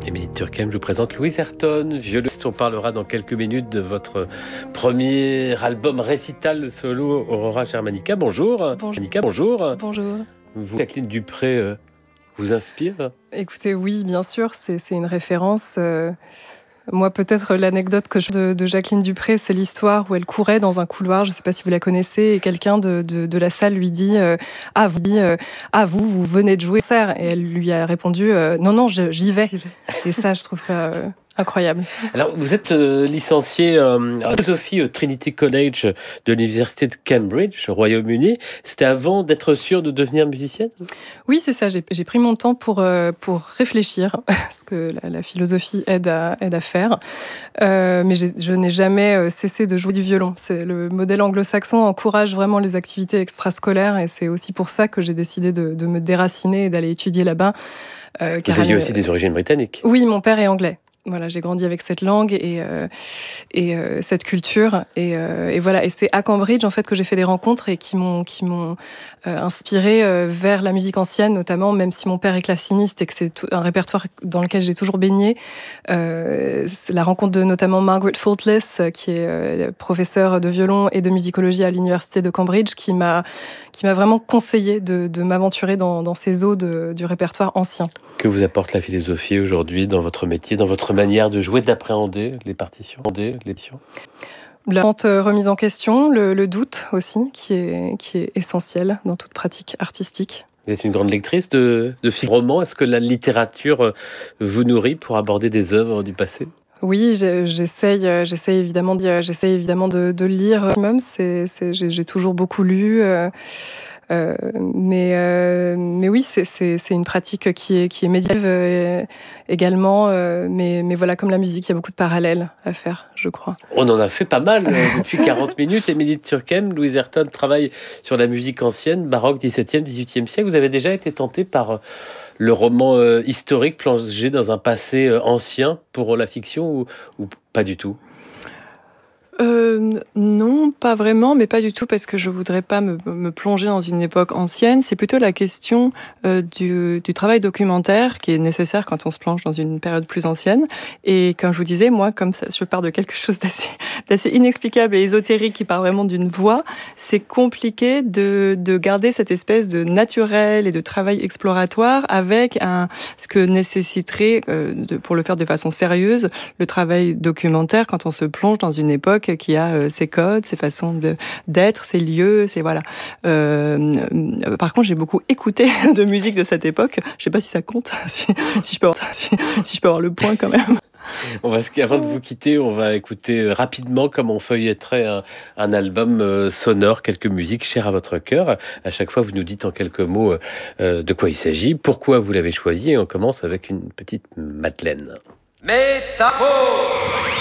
Émilie Turckheim, je vous présente Louise Ayrton, violoniste. On parlera dans quelques minutes de votre premier album récital solo Aurora Germanica. Bonjour. Germanica, bonjour. Bonjour. Vous, Jacqueline Dupré, vous inspire? Écoutez, oui, bien sûr, c'est une référence. Moi, peut-être l'anecdote que de Jacqueline Dupré, c'est l'histoire où elle courait dans un couloir, je ne sais pas si vous la connaissez, et quelqu'un de la salle lui dit vous venez de jouer au concert. Et elle lui a répondu non, j'y vais. Et ça, je trouve ça incroyable. Alors, vous êtes licencié en philosophie au Trinity College de l'université de Cambridge, au Royaume-Uni. C'était avant d'être sûre de devenir musicienne? Oui, c'est ça. J'ai pris mon temps pour réfléchir, ce que la philosophie aide à faire. Mais je n'ai jamais cessé de jouer du violon. Le modèle anglo-saxon encourage vraiment les activités extrascolaires, et c'est aussi pour ça que j'ai décidé de me déraciner et d'aller étudier là-bas. Vous aviez aussi des origines britanniques? Oui, mon père est anglais. Voilà, j'ai grandi avec cette langue et cette culture et voilà. Et c'est à Cambridge en fait que j'ai fait des rencontres et qui m'ont inspirée vers la musique ancienne, notamment. Même si mon père est claveciniste et que c'est un répertoire dans lequel j'ai toujours baigné, la rencontre de notamment Margaret Faultless, qui est professeure de violon et de musicologie à l'université de Cambridge, qui m'a vraiment conseillé de m'aventurer dans ces eaux du répertoire ancien. Que vous apporte la philosophie aujourd'hui dans votre métier, dans votre manière de jouer, d'appréhender les partitions, l'édition? La remise en question, le doute aussi, qui est essentiel dans toute pratique artistique. Vous êtes une grande lectrice de romans. Est-ce que la littérature vous nourrit pour aborder des œuvres du passé? Oui, j'essaye évidemment de lire. Même, j'ai toujours beaucoup lu. Mais oui, c'est une pratique qui est médiévale également. Mais voilà, comme la musique, il y a beaucoup de parallèles à faire, je crois. On en a fait pas mal depuis 40 minutes. Émilie Turckheim, Louise Ayrton travaille sur la musique ancienne, baroque, 17e, 18e siècle. Vous avez déjà été tentée par le roman historique plongé dans un passé ancien pour la fiction ou pas du tout? Non, pas vraiment, mais pas du tout, parce que je voudrais pas me plonger dans une époque ancienne. C'est plutôt la question du travail documentaire qui est nécessaire quand on se plonge dans une période plus ancienne. Et comme je vous disais, moi, comme ça, je pars de quelque chose d'assez inexplicable et ésotérique qui part vraiment d'une voix, c'est compliqué de garder cette espèce de naturel et de travail exploratoire avec ce que nécessiterait, pour le faire de façon sérieuse, le travail documentaire quand on se plonge dans une époque qui a ses codes, ses façons d'être, ses lieux, voilà. Par contre, j'ai beaucoup écouté de musique de cette époque. Je sais pas si ça compte, si je peux avoir le point quand même. Avant de vous quitter, on va écouter rapidement, comme on feuilletterait un album sonore, quelques musiques chères à votre cœur. À chaque fois, vous nous dites en quelques mots de quoi il s'agit, pourquoi vous l'avez choisi, et on commence avec une petite Madeleine. Métaphore.